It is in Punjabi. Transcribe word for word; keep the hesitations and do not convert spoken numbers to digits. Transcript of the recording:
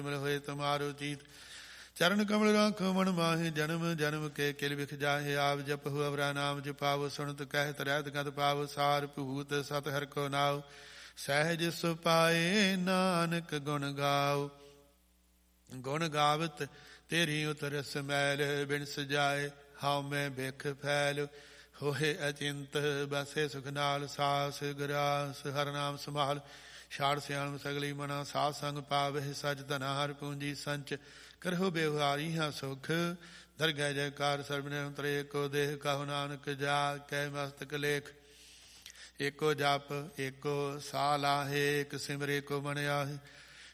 ਮਿਲ ਹੋਏ ਤੁਮਾਰੋ ਚੀਤ। ਚਰਨ ਕਮਲ ਰਾਖੋ ਮਨ ਮਾਹੇ, ਜਨਮ ਜਨਮ ਕੇ ਕਿਲ ਵਿਖ ਜਾਹੇ। ਆਪ ਜਪਹੁ ਅਵਰਾ ਨਾਮ ਜਪਾਵੋ, ਸੁਣਤ ਕਹਿਤ ਰਹਿਤ ਗਤ ਪਾਵੋ। ਸਾਰ ਭੂਤ ਸਤ ਹਰਿ ਕੋ ਨਾਉ, ਸਹਿਜ ਸੁਪਾਏ ਨਾਨਕ ਗੁਣ ਗਾਓ। ਗੁਣ ਗਾਵਤ ਤੇਰੀ ਉਤਰ ਸਮੈਲ, ਬਿਨ ਸਜਾਏ ਹਾਉ ਮੈਂ ਬਿਖ ਫੈਲ। ਹੋਏ ਅਚਿੰਤ ਬਸੇ ਸੁਖ ਨਾਲ, ਸਾਸ ਗਰਾਸ ਹਰ ਨਾਮ ਸੰਭਾਲ। ਛਾੜ ਸਿਆਣਮ ਸਗਲੀ ਮਨਾ, ਸਾਧ ਸੰਗ ਪਾਵਹਿ ਸਚ ਧਨਾ। ਹਰ ਪੂੰਜੀ ਸੰਚ ਕਰਹੁ ਬਿਵਹਾਰੀ ਹਾਂ ਸੁਖ, ਦਰਗਹਿ ਜੈਕਾਰ ਸਰਬ ਨਿਰੰਤਰ। ਏਕੋ ਦੇਹ ਕਹੋ ਨਾਨਕ ਜਾ ਕੈ ਮਸਤਕ ਲੇਖ। ਏਕੋ ਜਪ ਏਕੋ ਸਾਹ ਲਾਹੇ, ਇਕ ਸਿਮਰੇ ਕੋ ਮਨ ਆਹੇ।